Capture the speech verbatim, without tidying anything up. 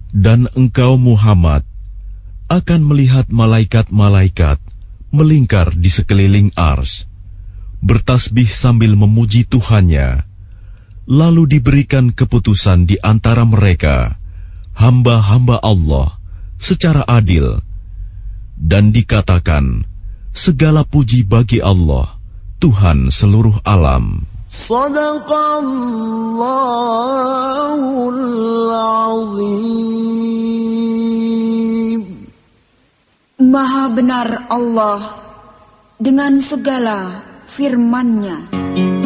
Dan engkau Muhammad akan melihat malaikat-malaikat melingkar di sekeliling ars, bertasbih sambil memuji Tuhannya. Lalu diberikan keputusan di antara mereka, hamba-hamba Allah, secara adil. Dan dikatakan, segala puji bagi Allah, Tuhan seluruh alam. Sadaqallahul azim. Maha benar Allah dengan segala firman-Nya.